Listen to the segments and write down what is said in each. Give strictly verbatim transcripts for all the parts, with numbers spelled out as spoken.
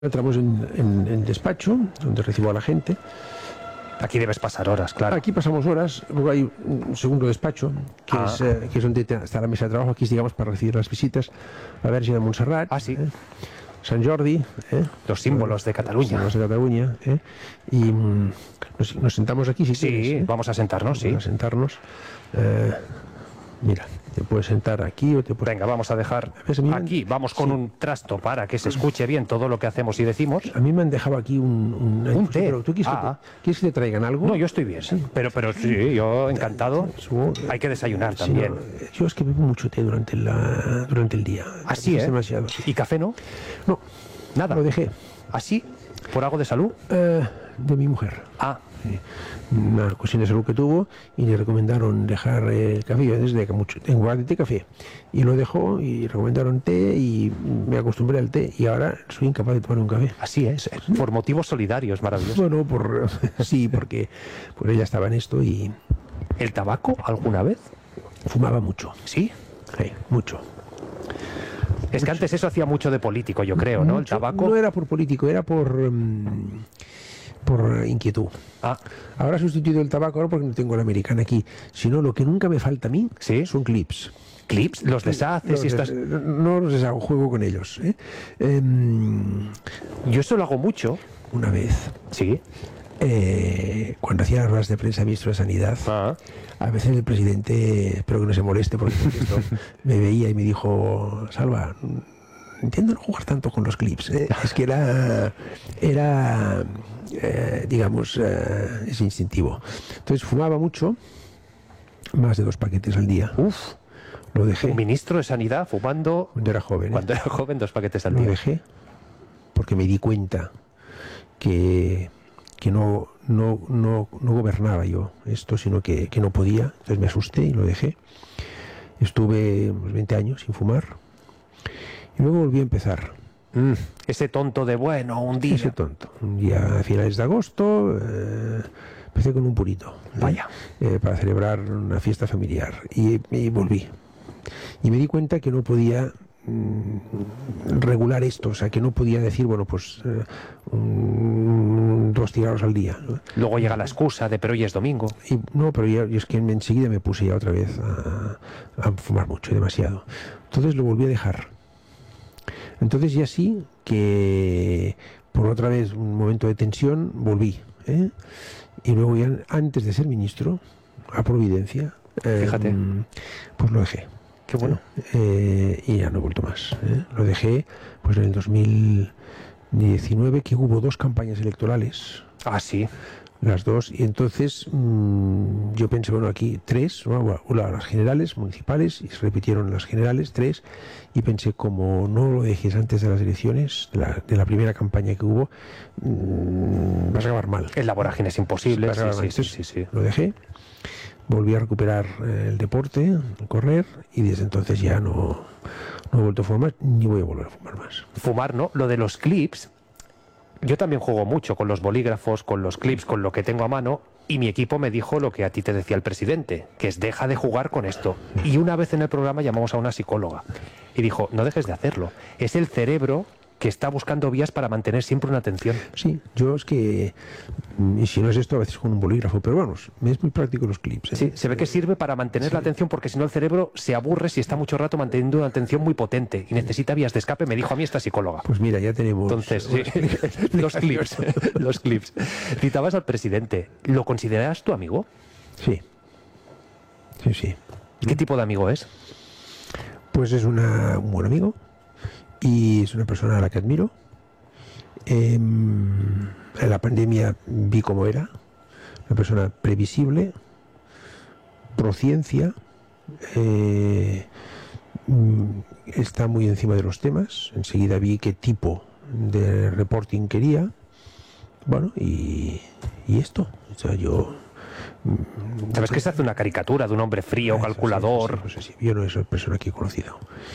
Entramos en, en, en el despacho, donde recibo a la gente. Aquí debes pasar horas, claro. Aquí pasamos horas, luego hay un segundo despacho, que, ah. es, eh, que es donde está la mesa de trabajo. Aquí, digamos, para recibir las visitas. La Verge de Montserrat. Ah, sí. Eh, Sant Jordi. Eh, Los símbolos de Cataluña. Los símbolos de Cataluña. Eh, y mm, nos, nos sentamos aquí, si Sí, quieres, ¿eh? Vamos a sentarnos, vamos sí. a sentarnos. Eh, mira, te puedes sentar aquí o te puedes... Venga, vamos a dejar aquí. Vamos con sí. un trasto para que se escuche bien todo lo que hacemos y decimos. A mí me han dejado aquí un... Un, un té. Pero ¿tú quieres, ah. que te, ¿quieres que te traigan algo? No, yo estoy bien. Sí. Pero, pero sí, yo encantado. Hay que desayunar sí, también. No, yo es que bebo mucho té durante, la, durante el día. Así, ¿eh? Demasiado. ¿Y café no? No. Nada. Lo dejé. ¿Así? ¿Por algo de salud? Uh, de mi mujer. Ah. Sí. Una cuestión de salud que tuvo y le recomendaron dejar el café. Yo desde que mucho tengo guardé té café y lo dejó y recomendaron té y me acostumbré al té y ahora soy incapaz de tomar un café. Así es, por motivos solidarios, maravilloso. Bueno, por sí, porque por ella estaba en esto y... ¿El tabaco alguna vez? Fumaba mucho. ¿Sí? Sí, mucho. Es mucho. Que antes eso hacía mucho de político, yo creo, ¿no? Mucho, el tabaco. No era por político, era por... Um, por inquietud. Ah. Ahora he sustituido el tabaco, ahora porque no tengo la americana aquí, sino lo que nunca me falta a mí ¿Sí? son clips. ¿Clips? ¿Los deshaces? Los y estás... des... No los deshago, juego con ellos. ¿eh? Eh, Yo eso lo hago mucho. Una vez. Sí. Eh, cuando hacía las ruedas de prensa ministro de Sanidad, ah. a veces el presidente, espero que no se moleste, porque esto, me veía y me dijo, Salva, entiendo no jugar tanto con los clips. ¿eh? Es que era... era Eh, digamos, eh, es instintivo. Entonces fumaba mucho, más de dos paquetes al día. Uf, lo dejé. Un ministro de Sanidad fumando cuando era joven. Cuando ¿eh? era joven, dos paquetes al lo día. Lo dejé porque me di cuenta que, que no, no, no, no gobernaba yo esto, sino que, que no podía. Entonces me asusté y lo dejé. Estuve unos veinte años sin fumar y luego volví a empezar. Mm, ese tonto de bueno, un día. Ese tonto. Un día a finales de agosto eh, empecé con un purito. Vaya. Eh, para celebrar una fiesta familiar. Y, y volví. Y me di cuenta que no podía mm, regular esto. O sea, que no podía decir, bueno, pues eh, un, dos cigarros al día. Luego llega la excusa de pero hoy es domingo. Y, no, pero ya, y es que enseguida me puse ya otra vez a, a fumar mucho, demasiado. Entonces lo volví a dejar. Entonces ya sí que por otra vez un momento de tensión volví, ¿eh? Y luego ya antes de ser ministro a Providencia, eh, fíjate, pues lo dejé. Qué bueno. Eh, y ya no he vuelto más. ¿eh? Lo dejé pues en el dos mil diecinueve, que hubo dos campañas electorales. Ah, sí. Las dos, y entonces mmm, yo pensé, bueno, aquí tres, bueno, las generales, municipales, y se repitieron las generales, tres, y pensé, como no lo dejes antes de las elecciones, de la, de la primera campaña que hubo, mmm, vas a acabar mal. En la vorágine es imposible, sí, sí, sí, sí, sí. Lo dejé, volví a recuperar eh, el deporte, correr, y desde entonces ya no, no he vuelto a fumar, ni voy a volver a fumar más. Fumar, ¿no? Lo de los clips... Yo también juego mucho con los bolígrafos, con los clips, con lo que tengo a mano, y mi equipo me dijo lo que a ti te decía el presidente, que es deja de jugar con esto. Y una vez en el programa llamamos a una psicóloga y dijo, no dejes de hacerlo. Es el cerebro que está buscando vías para mantener siempre una atención. Sí, yo es que, y si no es esto, a veces con un bolígrafo, pero vamos, me es muy práctico los clips. ¿eh? Sí, se ve que sirve para mantener sí. la atención, porque si no el cerebro se aburre si está mucho rato manteniendo una atención muy potente y necesita vías de escape, me dijo a mí esta psicóloga. Pues mira, ya tenemos... Entonces, sí, los clips, los clips. Citabas al presidente, ¿lo consideras tu amigo? Sí, sí, sí. ¿Qué tipo de amigo es? Pues es una, un buen amigo. Y es una persona a la que admiro. Eh, en la pandemia vi cómo era. Una persona previsible, prociencia, eh, está muy encima de los temas. Enseguida vi qué tipo de reporting quería. Bueno, y, y esto. O sea, yo... ¿Sabes que se hace una caricatura de un hombre frío, ah, calculador? Sí, sí, sí, sí. Yo no soy persona que he conocido.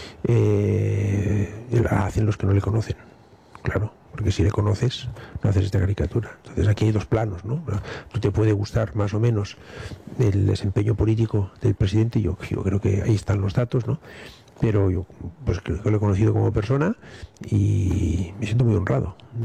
Eh, la hacen los que no le conocen, claro, porque si le conoces, no haces esta caricatura. Entonces aquí hay dos planos, ¿no? Tú te puede gustar más o menos el desempeño político del presidente, yo, yo creo que ahí están los datos, ¿no? pero yo pues creo que lo he conocido como persona y me siento muy honrado.